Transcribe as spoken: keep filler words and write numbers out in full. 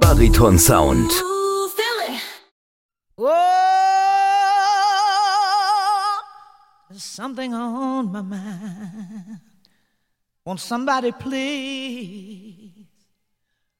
Bariton-Sound. Oh, there's something on my mind. Won't somebody please